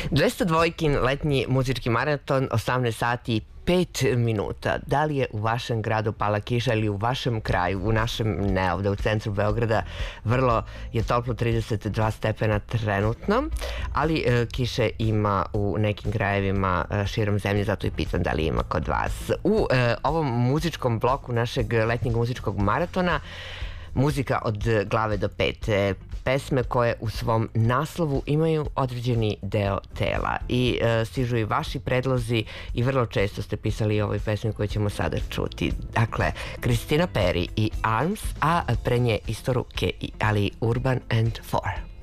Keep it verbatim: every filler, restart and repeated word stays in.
dvesta dvojkin letnji muzički maraton, osamnaest sati i pet minuta. Da li je u vašem gradu pala kiša ili u vašem kraju, u našem ne, ovde u centru Beograda, vrlo je toplo, trideset dva stepena trenutno, ali e, kiše ima u nekim krajevima e, širom zemlje, zato i pitam da li ima kod vas. U e, ovom muzičkom bloku našeg letnjeg muzičkog maratona muzika od glave do pete, pesme koje u svom naslovu imaju određeni deo tela i e, stižu i vaši predlozi i vrlo često ste pisali ovoj pesmi koju ćemo sada čuti. Dakle, Christina Perri i Arms, a pre nje isto ruke, ali Urban and Four.